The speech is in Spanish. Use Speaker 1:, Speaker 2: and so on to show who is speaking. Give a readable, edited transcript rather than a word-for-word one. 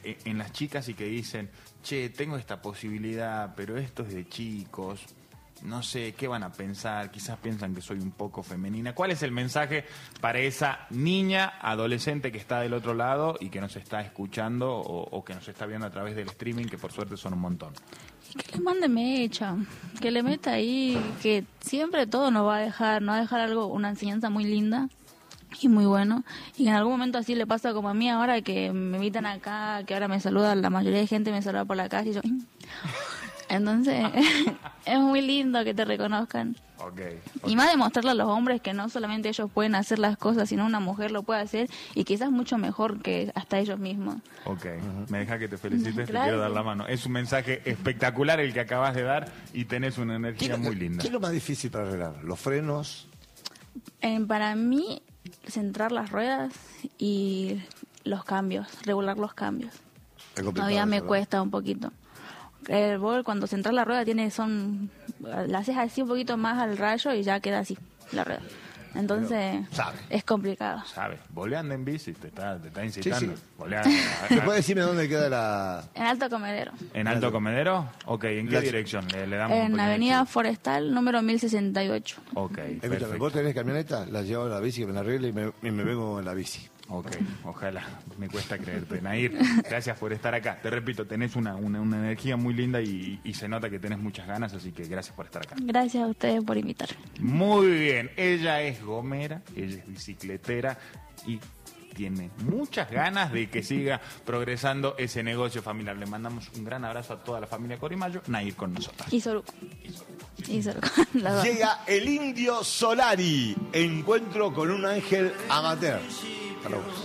Speaker 1: en las chicas y que dicen, che, tengo esta posibilidad, pero esto es de chicos, no sé, ¿qué van a pensar? Quizás piensan que soy un poco femenina. ¿Cuál es el mensaje para esa niña, adolescente que está del otro lado y que nos está escuchando o que nos está viendo a través del streaming, que por suerte son un montón?
Speaker 2: Que le mande mecha, que le meta ahí, que siempre todo nos va a dejar algo, una enseñanza muy linda y muy bueno, y que en algún momento así le pasa como a mí ahora, que me invitan acá, que ahora me saludan, la mayoría de gente me saluda por la calle y yo... Entonces, es muy lindo que te reconozcan.
Speaker 1: Okay.
Speaker 2: Y más demostrarle a los hombres que no solamente ellos pueden hacer las cosas, sino una mujer lo puede hacer y quizás mucho mejor que hasta ellos mismos.
Speaker 1: Ok, me deja que te felicites,
Speaker 2: Gracias.
Speaker 1: te quiero dar la mano. Es un mensaje espectacular el que acabas de dar y tenés una energía muy linda.
Speaker 3: ¿Qué es lo más difícil para arreglar? ¿Los frenos?
Speaker 2: Para mí, centrar las ruedas y los cambios, regular los cambios. Todavía me cuesta un poquito. Vos cuando centras la rueda la haces así un poquito más al rayo y ya queda así la rueda. Entonces es complicado.
Speaker 1: ¿Sabes? Voleando en bici, te está incitando.
Speaker 3: Sí.
Speaker 1: Voleando.
Speaker 3: ¿Me puede decirme dónde queda la...?
Speaker 2: En Alto Comedero.
Speaker 1: ¿En Alto Comedero? Ok, ¿en qué dirección? Le damos
Speaker 2: En Avenida Forestal, número 1068.
Speaker 1: Ok,
Speaker 3: Escúchame,
Speaker 1: perfecto.
Speaker 3: ¿vos tenés camioneta? La llevo a la bici, que me la arregle y me vengo en la bici.
Speaker 1: Ok, ojalá, me cuesta creerte. Nair, gracias por estar acá. Te repito, tenés una energía muy linda y se nota que tenés muchas ganas, así que gracias por estar acá.
Speaker 2: Gracias a ustedes por invitarme.
Speaker 1: Muy bien, ella es gomera, ella es bicicletera y tiene muchas ganas de que siga progresando ese negocio familiar. Le mandamos un gran abrazo a toda la familia Corimayo. Nair con nosotros.
Speaker 2: Y Soruco.
Speaker 3: Llega el Indio Solari. Encuentro con un ángel amateur. Hasta luego.